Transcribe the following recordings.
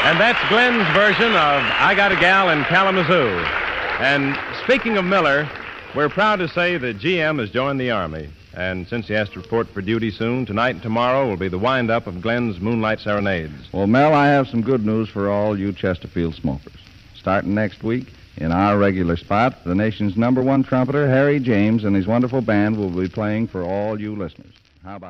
And that's Glenn's version of I Got a Gal in Kalamazoo. And speaking of Miller, we're proud to say that GM has joined the Army. And since he has to report for duty soon, tonight and tomorrow will be the wind-up of Glenn's Moonlight Serenades. Well, Mel, I have some good news for all you Chesterfield smokers. Starting next week, in our regular spot, the nation's #1 trumpeter, Harry James, and his wonderful band will be playing for all you listeners. How about...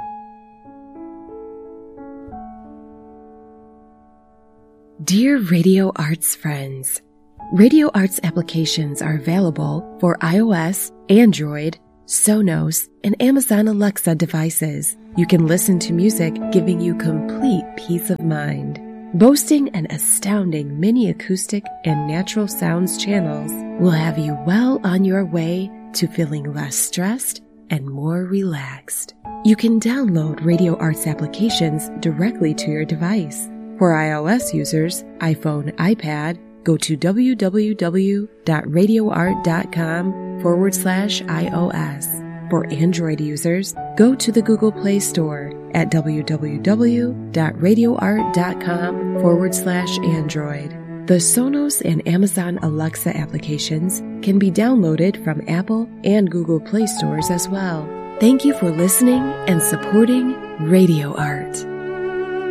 Dear Radio Arts friends, Radio Arts applications are available for iOS, Android, Sonos, and Amazon Alexa devices. You can listen to music giving you complete peace of mind. Boasting an astounding mini acoustic and natural sounds channels will have you well on your way to feeling less stressed and more relaxed. You can download Radio Arts applications directly to your device. For iOS users, iPhone, iPad, go to www.radioart.com/iOS. For Android users, go to the Google Play Store at www.radioart.com/Android. The Sonos and Amazon Alexa applications can be downloaded from Apple and Google Play stores as well. Thank you for listening and supporting Radio Art.